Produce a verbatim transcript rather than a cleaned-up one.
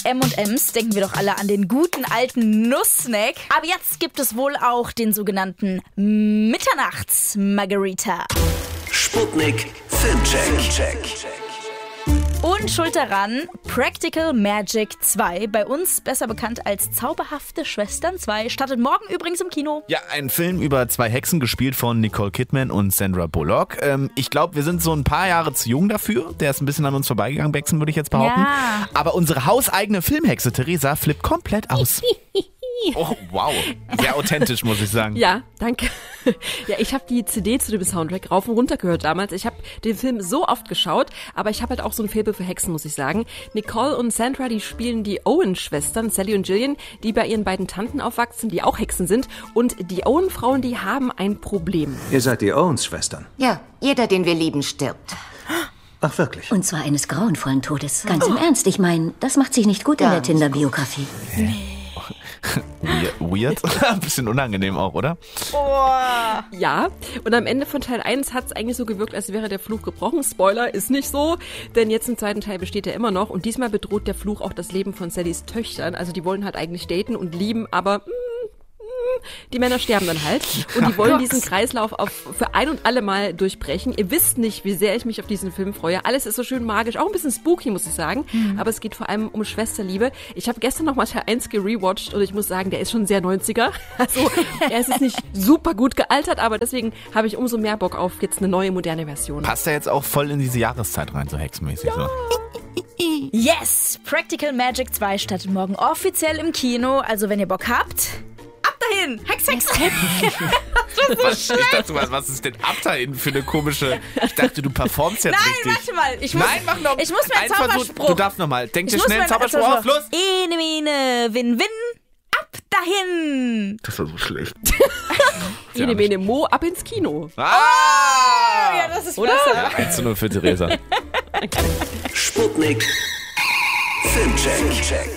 M und M's denken wir doch alle an den guten alten Nusssnack. Aber jetzt gibt es wohl auch den sogenannten Mitternachts-Margarita. Sputnik Filmcheck. Und schuld daran Practical Magic zwei, bei uns besser bekannt als Zauberhafte Schwestern zwei, startet morgen übrigens im Kino. Ja, ein Film über zwei Hexen, gespielt von Nicole Kidman und Sandra Bullock. Ähm, ich glaube, wir sind so ein paar Jahre zu jung dafür. Der ist ein bisschen an uns vorbeigegangen, Bexen, würde ich jetzt behaupten. Ja. Aber unsere hauseigene Filmhexe Theresa flippt komplett aus. Oh, wow. Sehr authentisch, muss ich sagen. Ja, danke. Ja, ich habe die C D zu dem Soundtrack rauf und runter gehört damals. Ich habe den Film so oft geschaut, aber ich habe halt auch so ein Faible für Hexen, muss ich sagen. Nicole und Sandra, die spielen die Owen-Schwestern, Sally und Gillian, die bei ihren beiden Tanten aufwachsen, die auch Hexen sind. Und die Owen-Frauen, die haben ein Problem. Ihr seid die Owens-Schwestern? Ja, jeder, den wir lieben, stirbt. Ach, wirklich? Und zwar eines grauenvollen Todes. Ganz im Ernst, ich meine, das macht sich nicht gut in Ja, der Tinder-Biografie. Weird. Ein bisschen unangenehm auch, oder? Ja, und am Ende von Teil eins hat es eigentlich so gewirkt, als wäre der Fluch gebrochen. Spoiler, ist nicht so, denn jetzt im zweiten Teil besteht er immer noch und diesmal bedroht der Fluch auch das Leben von Sallys Töchtern. Also die wollen halt eigentlich daten und lieben, aber mm, mm, die Männer sterben dann halt und die wollen diesen Kreislauf auf, für ein und alle Mal durchbrechen. Ihr wisst nicht, wie sehr ich mich auf diesen Film freue. Alles ist so schön magisch, auch ein bisschen spooky, muss ich sagen, mhm. aber es geht vor allem um Schwesterliebe. Ich habe gestern noch mal Teil eins gerewatcht und ich muss sagen, der ist schon sehr neunziger. Also er ist jetzt nicht super gut gealtert, aber deswegen habe ich umso mehr Bock auf jetzt eine neue, moderne Version. Passt er jetzt auch voll in diese Jahreszeit rein, so hexenmäßig? Ja. So. Yes! Practical Magic zwei startet morgen offiziell im Kino. Also wenn ihr Bock habt, ab dahin! Hex, Hex, Hex! Was, ich dachte, was, was ist denn ab dahin für eine komische... Ich dachte, du performst jetzt Nein, richtig. warte mal. Ich muss, Nein, mach noch. Ich muss mir einen Ein Versuch. Zauberspruch... Du darfst nochmal. Denk dir Ich schnell einen muss mir Zauberspruch auf. Los! Ene, mene, win, win. Ab dahin! Das war so schlecht. Jene, mene, mo, ab ins Kino. Ah! Ja, das ist Oder so. eins zu null für Theresa. Sputnik Filmcheck.